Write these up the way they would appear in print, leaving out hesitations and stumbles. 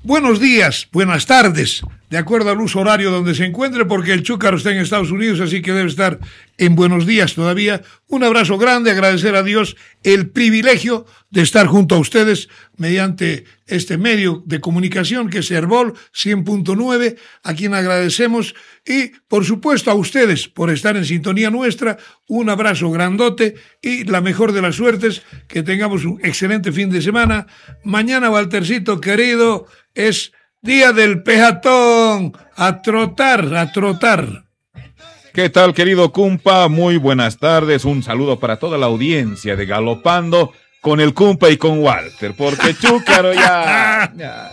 buenos días, buenas tardes, de acuerdo al uso horario donde se encuentre, porque el Chúcaro está en Estados Unidos, así que debe estar en buenos días todavía. Un abrazo grande, agradecer a Dios el privilegio de estar junto a ustedes mediante este medio de comunicación que es Herbol 100.9, a quien agradecemos, y por supuesto a ustedes por estar en sintonía nuestra. Un abrazo grandote y la mejor de las suertes, que tengamos un excelente fin de semana. Mañana, Waltercito querido, es Día del Peatón. A trotar, a trotar. ¿Qué tal, querido Cumpa? Muy buenas tardes. Un saludo para toda la audiencia de Galopando con el Cumpa y con Walter, porque Chúcaro ya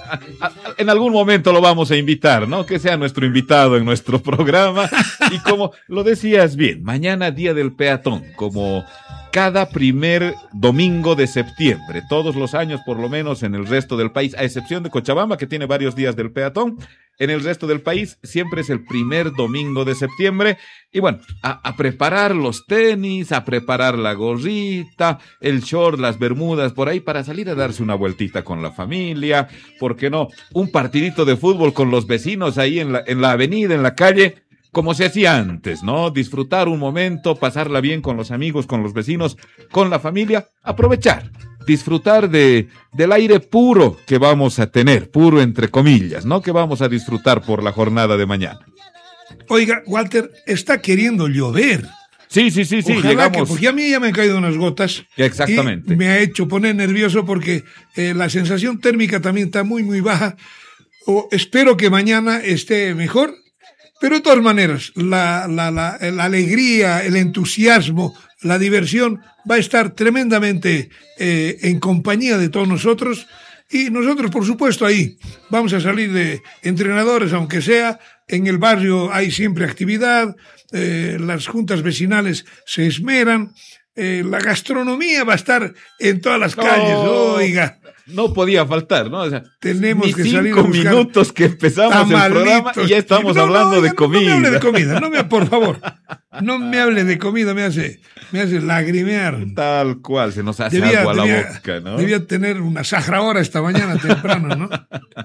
en algún momento lo vamos a invitar, ¿no? Que sea nuestro invitado en nuestro programa. Y como lo decías bien, mañana Día del Peatón, como cada primer domingo de septiembre, todos los años por lo menos en el resto del país, a excepción de Cochabamba, que tiene varios días del peatón. En el resto del país siempre es el primer domingo de septiembre. Y bueno, a preparar los tenis, a preparar la gorrita, el short, las bermudas, por ahí para salir a darse una vueltita con la familia. ¿Por qué no? Un partidito de fútbol con los vecinos ahí en la avenida, en la calle, como se hacía antes, ¿no? Disfrutar un momento, pasarla bien con los amigos, con los vecinos, con la familia, aprovechar, disfrutar del aire puro que vamos a tener, puro entre comillas, ¿no? Que vamos a disfrutar por la jornada de mañana. Oiga, Walter, está queriendo llover. Sí, Ojalá llegamos. porque a mí ya me han caído unas gotas. Exactamente. Y me ha hecho poner nervioso porque la sensación térmica también está muy, muy baja. Espero que mañana esté mejor. Pero de todas maneras, la alegría, el entusiasmo, la diversión va a estar tremendamente en compañía de todos nosotros. Y nosotros, por supuesto, ahí vamos a salir de entrenadores, aunque sea. En el barrio hay siempre actividad, las juntas vecinales se esmeran, la gastronomía va a estar en todas las calles, oiga. No podía faltar, ¿no? O sea, tenemos que salir a 5 minutos que empezamos el programa y ya estamos hablando de comida. No me hable de comida, por favor. No me hable de comida, me hace lagrimear. Tal cual, se nos hace agua a la boca, ¿no? Debía tener una Sahara hora esta mañana temprano, ¿no?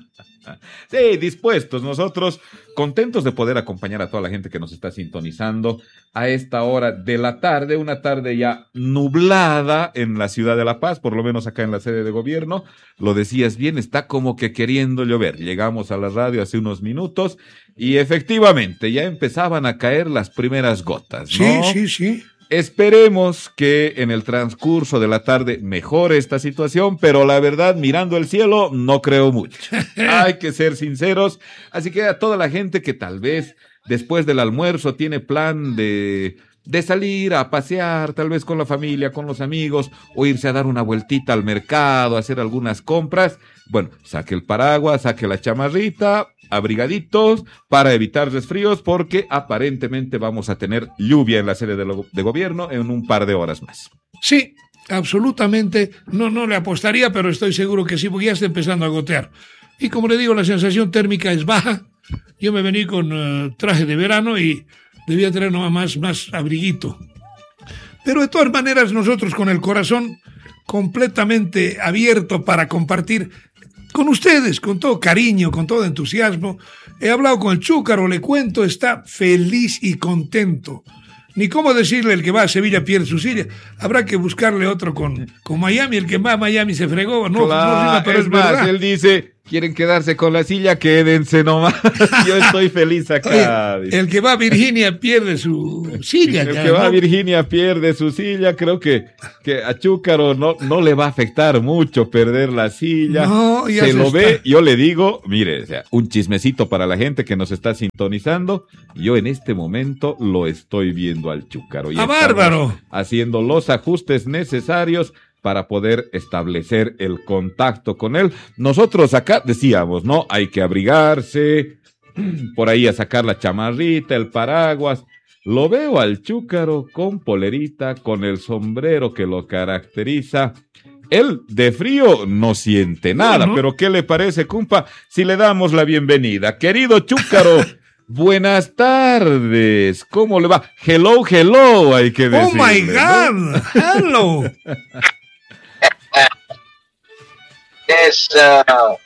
Sí, dispuestos, nosotros contentos de poder acompañar a toda la gente que nos está sintonizando a esta hora de la tarde, una tarde ya nublada en la ciudad de La Paz, por lo menos acá en la sede de gobierno. Lo decías bien, está como que queriendo llover. Llegamos a la radio hace unos minutos y efectivamente ya empezaban a caer las primeras gotas, ¿no? Sí. Esperemos que en el transcurso de la tarde mejore esta situación, pero la verdad, mirando el cielo, no creo mucho. Hay que ser sinceros. Así que a toda la gente que tal vez después del almuerzo tiene plan de salir a pasear, tal vez con la familia, con los amigos, o irse a dar una vueltita al mercado, hacer algunas compras, bueno, saque el paraguas, saque la chamarrita, abrigaditos para evitar resfríos, porque aparentemente vamos a tener lluvia en la sede de gobierno en un par de horas más. Sí, absolutamente. No le apostaría, pero estoy seguro que sí, porque ya está empezando a gotear. Y como le digo, la sensación térmica es baja. Yo me vení con traje de verano y debía tener nomás más abriguito. Pero de todas maneras, nosotros con el corazón completamente abierto para compartir con ustedes, con todo cariño, con todo entusiasmo. He hablado con el Chúcaro, le cuento, está feliz y contento. Ni cómo decirle, el que va a Sevilla pierde su silla. Habrá que buscarle otro con Miami. El que va a Miami se fregó. No, claro, pero es más, verdad. Él dice, quieren quedarse con la silla, quédense nomás. Yo estoy feliz acá. Oye, el que va a Virginia pierde su silla. El que va a Virginia pierde su silla. Creo que a Chúcaro no le va a afectar mucho perder la silla. No, ya se lo ve, yo le digo, mire, o sea, un chismecito para la gente que nos está sintonizando. Yo en este momento lo estoy viendo al Chúcaro. ¡Ah, bárbaro! Haciendo los ajustes necesarios para poder establecer el contacto con él. Nosotros acá decíamos, ¿no? Hay que abrigarse, por ahí a sacar la chamarrita, el paraguas. Lo veo al Chúcaro con polerita, con el sombrero que lo caracteriza. Él de frío no siente nada, no. Pero ¿qué le parece, Cumpa, si le damos la bienvenida? Querido Chúcaro, buenas tardes. ¿Cómo le va? Hello, hay que decirle. Oh my God, ¿no? Hello.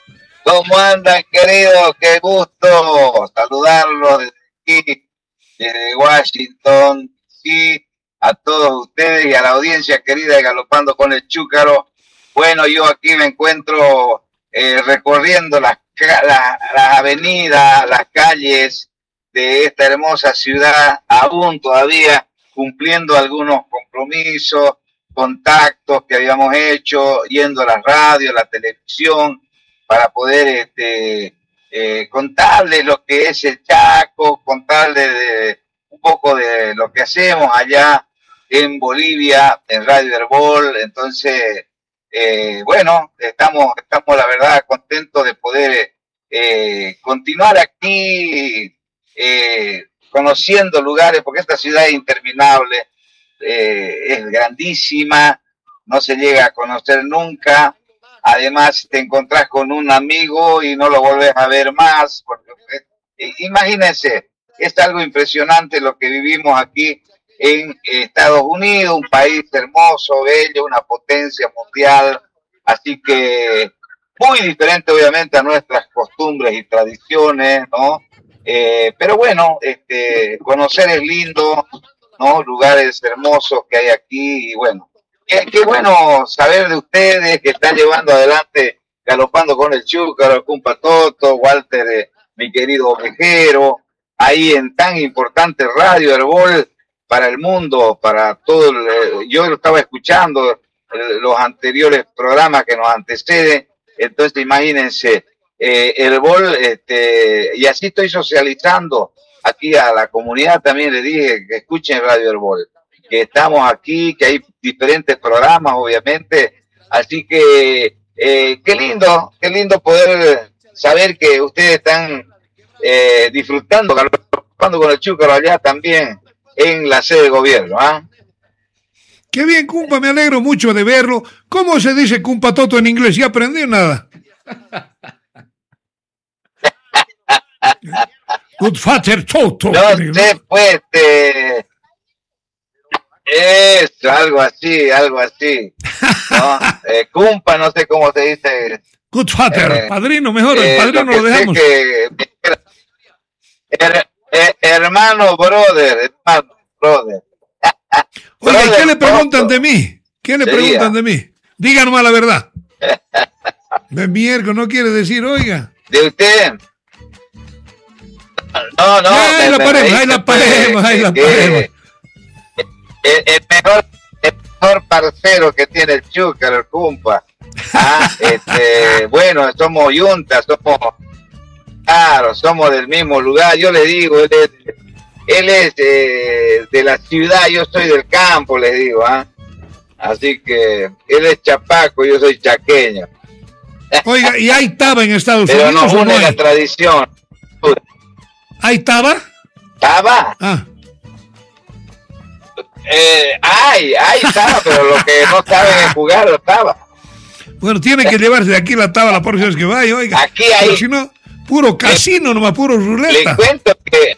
¿Cómo andan, queridos? Qué gusto saludarlos desde aquí, desde Washington, sí, a todos ustedes y a la audiencia querida de Galopando con el Chúcaro. Bueno, yo aquí me encuentro recorriendo las avenidas, las calles de esta hermosa ciudad, aún todavía cumpliendo algunos compromisos, contactos que habíamos hecho, yendo a la radio, a la televisión, para poder contarles lo que es el Chaco, contarles un poco de lo que hacemos allá en Bolivia, en Radio Herbol. Entonces, bueno, estamos la verdad contentos de poder continuar aquí conociendo lugares, porque esta ciudad es interminable, es grandísima, no se llega a conocer nunca. Además te encontrás con un amigo y no lo volvés a ver más, porque imagínense, es algo impresionante lo que vivimos aquí en Estados Unidos, un país hermoso, bello, una potencia mundial, así que muy diferente obviamente a nuestras costumbres y tradiciones, ¿no? Pero bueno, conocer es lindo, ¿no? Lugares hermosos que hay aquí y bueno. Qué bueno saber de ustedes que están llevando adelante Galopando con el Chúcaro, el Cumpa Toto, Walter, mi querido ovejero, ahí en tan importante Radio Herbol para el mundo, para todo. Yo lo estaba escuchando los anteriores programas que nos anteceden, entonces imagínense, Herbol, y así estoy socializando aquí a la comunidad, también le dije que escuchen Radio Herbol, que estamos aquí, que hay diferentes programas, obviamente, así que qué lindo poder saber que ustedes están disfrutando, galopando con el Chúcaro allá también en la sede de gobierno, ¿ah? Qué bien, Cumpa, me alegro mucho de verlo. ¿Cómo se dice Cumpa Toto en inglés? ¿Ya aprendí nada? Good Father Toto. No sé, pues, eso, algo así, ¿no? Cumpa, no sé cómo se dice. Good Father, padrino, mejor, el padrino lo dejamos. Hermano, brother. Oiga, ¿y qué le preguntan de mí? ¿Qué le preguntan de mí? Díganos la verdad. De miércoles no quiere decir, oiga. ¿De usted? No. Ahí la paremos. El mejor parcero que tiene el Chúcaro, el Cumpa. Bueno, somos yuntas, somos del mismo lugar. Yo le digo, él es de la ciudad, yo soy del campo, le digo, así que él es chapaco, yo soy chaqueño. Oiga, ¿y hay taba en Estados Pero Unidos? Pero no une la tradición. ¿Hay taba? ¿Taba? Hay taba, pero lo que no saben es jugar la taba. Bueno, tiene que llevarse de aquí la taba la próxima vez que vaya, oiga. Aquí hay. Pero si no, puro casino, nomás puro ruleta. Le cuento que.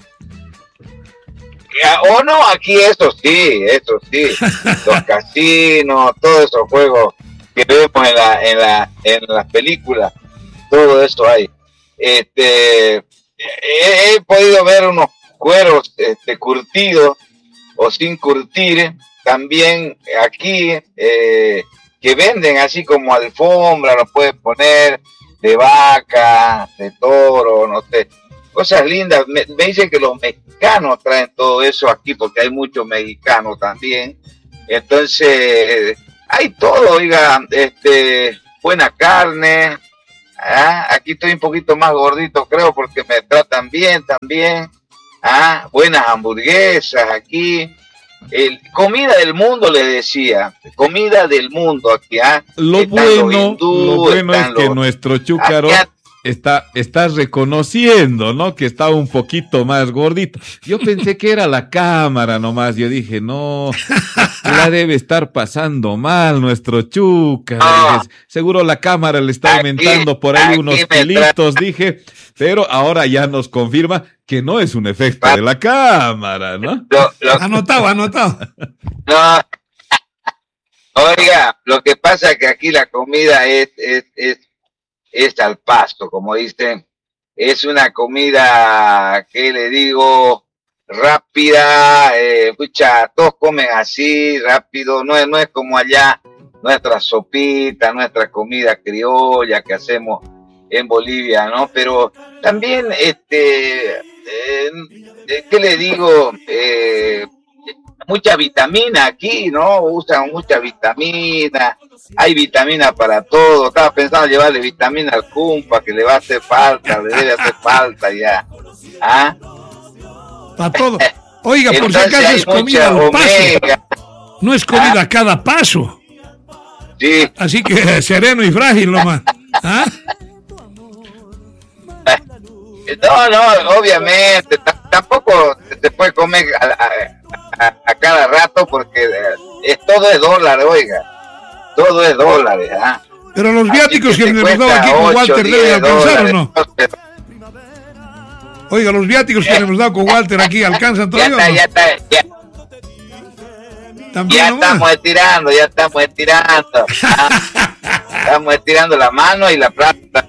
O no, aquí eso sí. Los casinos, todos esos juegos que vemos en las películas, todo eso hay. He podido ver unos cueros curtidos o sin curtir, también aquí, que venden así como alfombra, lo puedes poner de vaca, de toro, no sé, cosas lindas. Me dicen que los mexicanos traen todo eso aquí, porque hay muchos mexicanos también. Entonces, hay todo, oiga, buena carne. Aquí estoy un poquito más gordito, creo, porque me tratan bien también. Buenas hamburguesas aquí. Comida del mundo, le decía. Comida del mundo aquí. Lo bueno es que nuestro Chúcaro está reconociendo, ¿no? Que está un poquito más gordito. Yo pensé que era la cámara nomás. Yo dije, no, la debe estar pasando mal nuestro Chúcaro. Dije, seguro la cámara le está aumentando por ahí unos kilitos, dije. Pero ahora ya nos confirma que no es un efecto de la cámara, ¿no? Anotado. No. Oiga, lo que pasa es que aquí la comida es es al pasto, como dicen. Es una comida, que le digo, rápida, pucha, todos comen así, rápido, no es como allá nuestra sopita, nuestra comida criolla que hacemos en Bolivia, ¿no? Pero también, ¿qué le digo? Mucha vitamina aquí, ¿no? Usan mucha vitamina, hay vitamina para todo. Estaba pensando llevarle vitamina al cumpa, que le va a hacer falta, le debe hacer falta ya. ¿Ah? Para todo. Oiga, por si Entonces acaso hay es comida mucha al omega. paso. No es comida a cada paso. Sí. Así que sereno y frágil nomás. ¿Ah? No, obviamente, tampoco se puede comer a cada rato porque todo es dólar, oiga. Todo es dólares, ¿ah? Pero los viáticos que te le hemos dado cuesta aquí con 8, Walter 10 deben alcanzar o dólares. no. Oiga, los viáticos que le hemos dado con Walter aquí alcanzan Ya todavía está, o no? También ya nomás. estamos estirando, ¿ah? Estamos estirando la mano y la plata.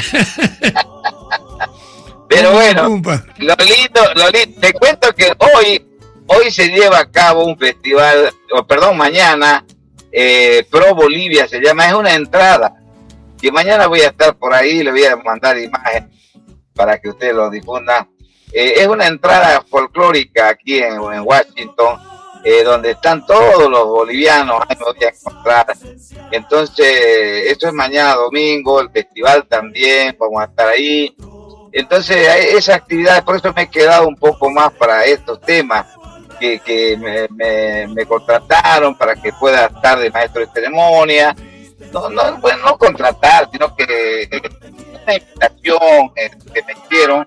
Pero bueno, Cumpa. lo lindo, te cuento que hoy se lleva a cabo un festival, mañana, Pro Bolivia se llama, es una entrada, y mañana voy a estar por ahí, le voy a mandar imágenes para que ustedes lo difundan. Es una entrada folclórica aquí en Washington, donde están todos los bolivianos, ahí me voy a encontrar. Entonces, eso es mañana domingo, el festival también, vamos a estar ahí. Entonces, esa actividad, por eso me he quedado un poco más para estos temas, que me contrataron para que pueda estar de maestro de ceremonia. No contratar, sino que una invitación que me hicieron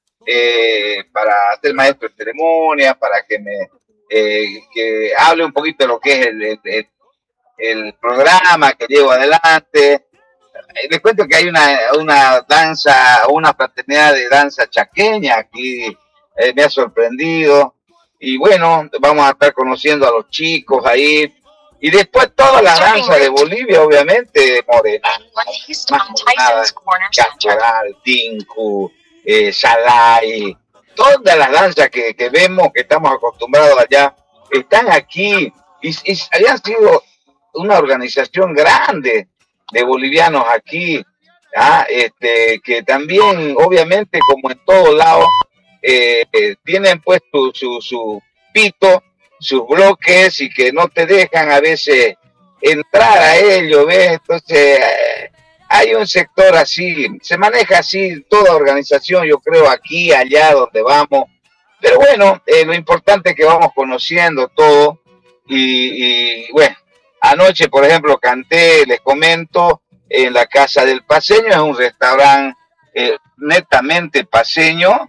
para ser maestro de ceremonia, para que que hable un poquito de lo que es el programa que llevo adelante. Les cuento que hay una danza, una fraternidad de danza chaqueña aquí, me ha sorprendido. Y bueno, vamos a estar conociendo a los chicos ahí. Y después toda la danza de Bolivia, obviamente, morena, más morenadas, cacharal, tinku, salay, todas las danzas que vemos, que estamos acostumbrados allá, están aquí. Y habían sido una organización grande de bolivianos aquí, que también, obviamente, como en todos lados, tienen puesto su pito, sus bloques, y que no te dejan a veces entrar a ellos, ¿ves? Entonces, hay un sector así, se maneja así toda organización, yo creo, aquí, allá, donde vamos. Pero bueno, lo importante es que vamos conociendo todo, y bueno, anoche, por ejemplo, canté, les comento, en la Casa del Paceño, es un restaurante netamente paceño,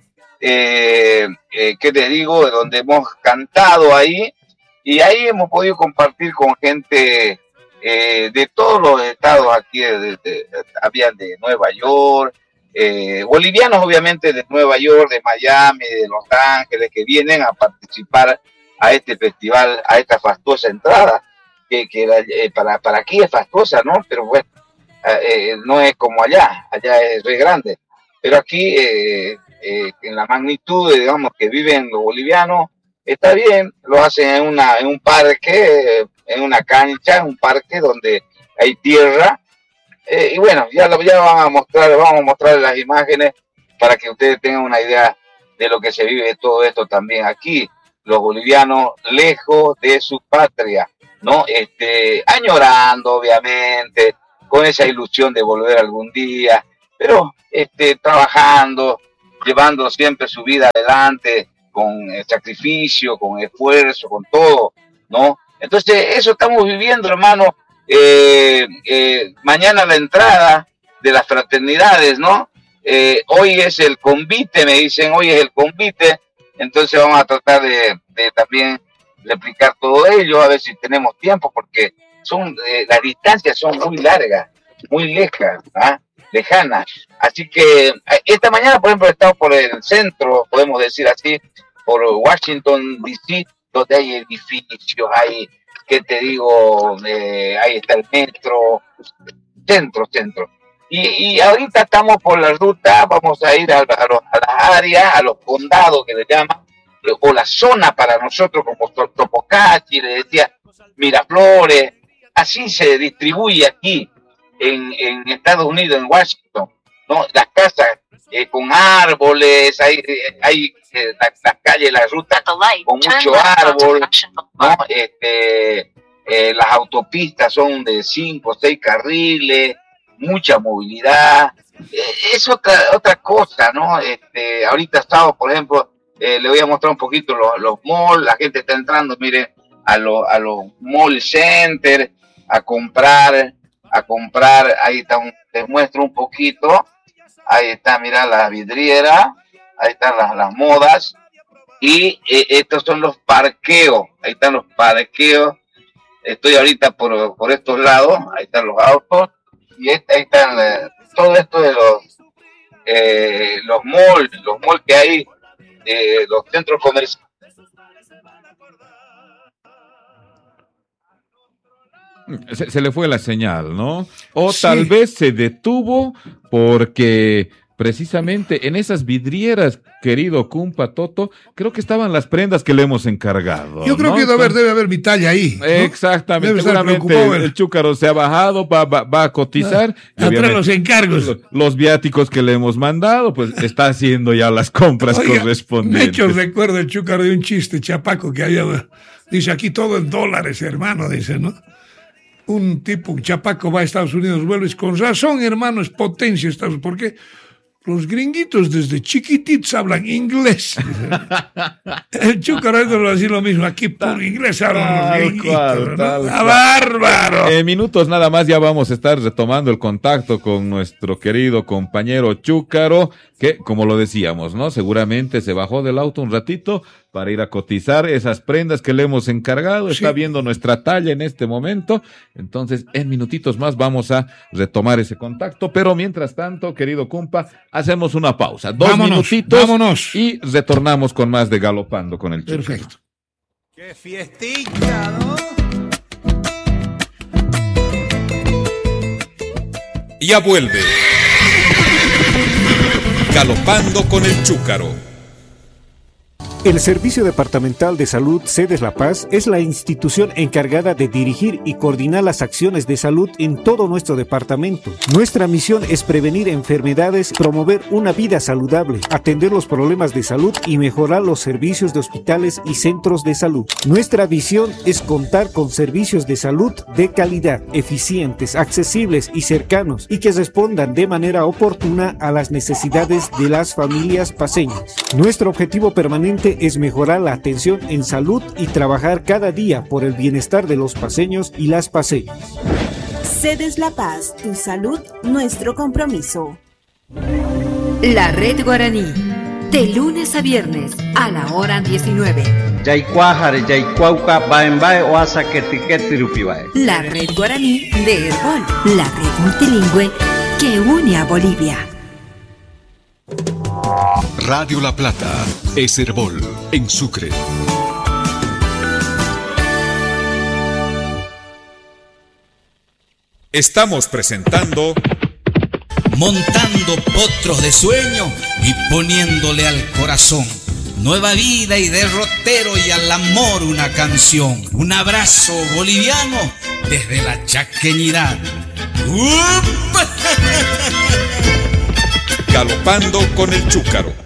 ¿qué te digo? Donde hemos cantado ahí, y ahí hemos podido compartir con gente de todos los estados aquí, habían de Nueva York, bolivianos obviamente de Nueva York, de Miami, de Los Ángeles, que vienen a participar a este festival, a esta fastuosa entrada, que para aquí es fastuosa, ¿no? Pero bueno, no es como allá es re grande, pero aquí en la magnitud, digamos, que viven los bolivianos, está bien, lo hacen en un parque, en una cancha, en un parque donde hay tierra, y bueno, ya vamos a mostrar las imágenes para que ustedes tengan una idea de lo que se vive de todo esto también aquí, los bolivianos lejos de su patria, ¿no? Añorando, obviamente, con esa ilusión de volver algún día, pero trabajando, llevando siempre su vida adelante, con sacrificio, con esfuerzo, con todo, ¿no? Entonces, eso estamos viviendo, hermano. Mañana la entrada de las fraternidades, ¿no? Hoy es el convite, me dicen, hoy es el convite, entonces vamos a tratar de también replicar todo ello, a ver si tenemos tiempo, porque las distancias son muy largas, muy lejanas. Así que esta mañana, por ejemplo, he estado por el centro, podemos decir así, por Washington, D.C., donde hay edificios, hay, ¿qué te digo? Ahí está el metro, centro. Y ahorita estamos por la ruta, vamos a ir a las áreas, a los condados que le llaman, o la zona para nosotros como Topocachi, le decía, Miraflores, así se distribuye aquí en Estados Unidos, en Washington, ¿no? Las casas con árboles, hay las calles, las rutas con mucho árbol, ¿no? Las autopistas son de 5 o 6 carriles, mucha movilidad, es otra cosa, ¿no? Ahorita estaba, por ejemplo, le voy a mostrar un poquito los malls, la gente está entrando, miren, a los mall center, a comprar, ahí está, les muestro un poquito, ahí está, mira la vidriera, ahí están las modas, y estos son los parqueos, ahí están los parqueos, estoy ahorita por estos lados, ahí están los autos, y ahí están todo esto de los malls que hay, los centros comerciales. Se le fue la señal, ¿no? O Sí. tal vez se detuvo porque precisamente en esas vidrieras, querido Cumpa Toto, creo que estaban las prendas que le hemos encargado. Yo creo ¿no? que debe haber mi talla ahí, ¿no? Exactamente, Debe estar seguramente preocupado, el chúcaro se ha bajado, va a cotizar. Y a traer obviamente los encargos. los viáticos que le hemos mandado, pues está haciendo ya las compras Oiga, correspondientes. de hecho, recuerdo el chúcaro de un chiste chapaco que había. Dice, aquí todo en dólares, hermano, dice, ¿no? Un chapaco va a Estados Unidos, vuelves con razón, hermano, es potencia Estados Unidos. ¿Por qué? Los gringuitos desde chiquititos hablan inglés. El chúcaro es así lo mismo, aquí puro inglés hablan los gringuitos, ¿no? ¡Ah, bárbaro! En minutos nada más ya vamos a estar retomando el contacto con nuestro querido compañero Chúcaro, que como lo decíamos, ¿no? Seguramente se bajó del auto un ratito para ir a cotizar esas prendas que le hemos encargado, está Sí. viendo nuestra talla en este momento, entonces en minutitos más vamos a retomar ese contacto, pero mientras tanto, querido Cumpa, hacemos una pausa, minutitos vámonos. y retornamos con más de Galopando con el Chúcaro. Perfecto. ¡Qué fiestita, ¿no? Ya vuelve. Galopando con el Chúcaro. El Servicio Departamental de Salud Sedes La Paz es la institución encargada de dirigir y coordinar las acciones de salud en todo nuestro departamento. Nuestra misión es prevenir enfermedades, promover una vida saludable, atender los problemas de salud y mejorar los servicios de hospitales y centros de salud. Nuestra visión es contar con servicios de salud de calidad, eficientes, accesibles y cercanos, y que respondan de manera oportuna a las necesidades de las familias paceñas. Nuestro objetivo permanente es mejorar la atención en salud y trabajar cada día por el bienestar de los paceños y las paceñas. Sedes La Paz, tu salud, nuestro compromiso. La Red Guaraní, de lunes a viernes a la hora 19. La Red Guaraní de Herbol, la red multilingüe que une a Bolivia. Radio La Plata es Herbol en Sucre. Estamos presentando Montando potros de sueño y poniéndole al corazón nueva vida y derrotero y al amor una canción. Un abrazo boliviano desde la chaqueñidad. Galopando con el Chúcaro.